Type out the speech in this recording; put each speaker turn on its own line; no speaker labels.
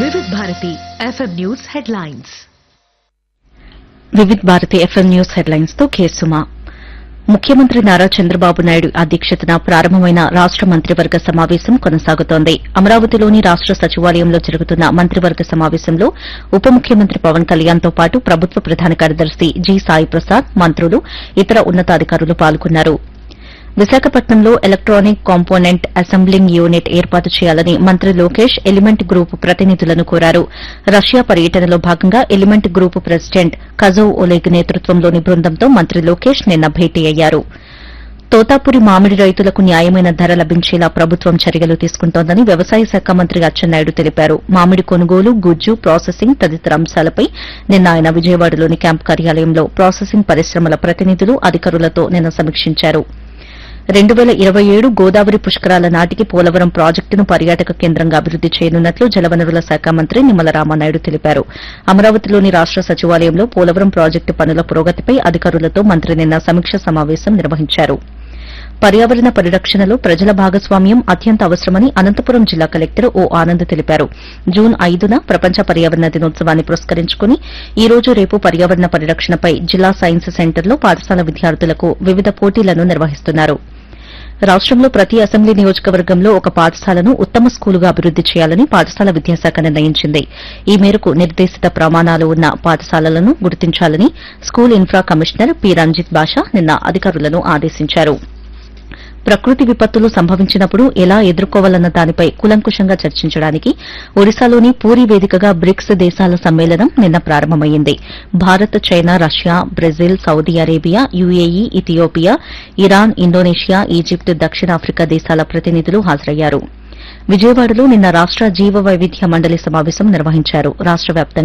వివిధ Bharati FM news headlines.
Vividh Bharati FM news headlines తో కేసుమా. ముఖ్యమంత్రి నారా చంద్రబాబు నాయుడు అధ్యక్షతన ప్రారంభమైన రాష్ట మంత్రివర్గ సమావేశం కొనసాగుతోంది. అమరావతిలోని రాష్ట సచివాలయంలో జరుగుతున్న మంత్రివర్గ సమావేశంలో ఉప ముఖ్యమంత్రి పవన్ కళ్యాణ్ తో పాటు ప్రభుత్వ ప్రధాన కార్యదర్శి జి సాయి ప్రసాద్, మంత్రులు, ఇతర ఉన్నతాధికారులు పాల్గొన్నారు. విశాఖపట్నంలో ఎలక్టానిక్ కాంపోనెంట్ అసెంబ్లింగ్ యూనిట్ ఏర్పాటు చేయాలని మంత్రి లోకేష్ ఎలిమెంట్ గ్రూప్ ప్రతినిధులను కోరారు. రష్యా పర్యటనలో భాగంగా ఎలిమెంట్ గ్రూప్ ప్రెసిడెంట్ కజోవ్ ఒలెగ్ నేతృత్వంలోని బృందంతో మంత్రి లోకేష్ నిన్న భేటీ అయ్యారు. తోతాపురి మామిడి రైతులకు న్యాయమైన ధర లభించేలా ప్రభుత్వం చర్యలు తీసుకుంటోందని వ్యవసాయ శాఖ మంత్రి అచ్చెన్నాయుడు తెలిపారు. మామిడి కొనుగోలు, గుజ్జు, ప్రాసెసింగ్ తదితర అంశాలపై నిన్న ఆయన విజయవాడలోని క్యాంపు కార్యాలయంలో ప్రాసెసింగ్ పరిశ్రమల ప్రతినిధులు, అధికారులతో నిన్న సమీక్షించారు. 2027 గోదావరి పుష్కరాల నాటికి పోలవరం ప్రాజెక్టును పర్యాటక కేంద్రంగా అభివృద్ది చేయనున్నట్లు జలవనరుల శాఖ మంత్రి నిమ్మల రామానాయుడు తెలిపారు. అమరావతిలోని రాష్ట సచివాలయంలో పోలవరం ప్రాజెక్టు పనుల పురోగతిపై అధికారులతో మంత్రి నిన్న సమీక్ష సమావేశం నిర్వహించారు. పర్యావరణ పరిరక్షణలో ప్రజల భాగస్వామ్యం అత్యంత అవసరమని అనంతపురం జిల్లా కలెక్టర్ ఓ ఆనంద్ తెలిపారు. జూన్ 5న ప్రపంచ పర్యావరణ దినోత్సవాన్ని పురస్కరించుకుని ఈ రోజు, రేపు పర్యావరణ పరిరక్షణపై జిల్లా సైన్స్ సెంటర్లో పాఠశాల విద్యార్థులకు వివిధ పోటీలను నిర్వహిస్తున్నారు. రాష్టంలో ప్రతి అసెంబ్లీ నియోజకవర్గంలో ఒక పాఠశాలను ఉత్తమ స్కూలుగా అభివృద్ది చేయాలని పాఠశాల విద్యాశాఖ నిర్ణయించింది. ఈ మేరకు నిర్దేశిత ప్రమాణాలు ఉన్న పాఠశాలలను గుర్తించాలని school infra commissioner P Ranjith బాషా నిన్న అధికారులను ఆదేశించారు. ప్రకృతి విపత్తులు సంభవించినప్పుడు ఎలా ఎదుర్కోవాలన్న దానిపై కూలంకుషంగా చర్చించడానికి ఒడిశాలోని పూరీ వేదికగా బ్రిక్స్ దేశాల సమ్మేళనం నిన్న ప్రారంభమైంది. Bharat, China, Russia, Brazil, Saudi Arabia, UAE, Ethiopia, Iran, Indonesia, Egypt, దక్షిణాఫ్రికా దేశాల ప్రతినిధులు హాజరయ్యారు. విజయవాడలో నిన్న రాష్ట జీవ వైవిధ్య మండలి సమావేశం నిర్వహించారు. రాష్ట వ్యాప్తంగా